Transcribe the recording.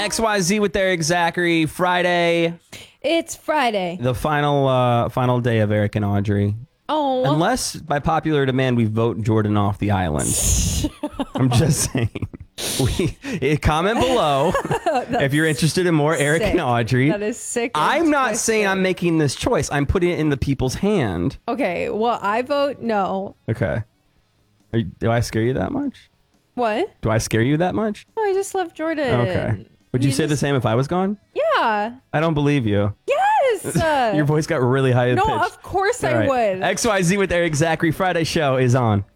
XYZ with Eric Zachary. Friday. It's Friday. The final day of Eric and Audrey. Oh. Unless, by popular demand, we vote Jordan off the island. I'm just saying. Comment below if you're interested in more Eric and Audrey. That is sick. I'm not saying I'm making this choice. I'm putting it in the people's hand. Okay, well, I vote no. Okay. Do I scare you that much? What? Do I scare you that much? No, I just love Jordan. Okay. Would you say the same if I was gone? Yeah. I don't believe you. Yes. Your voice got really high pitched. No, of course I would. XYZ with Eric Zachary Friday show is on.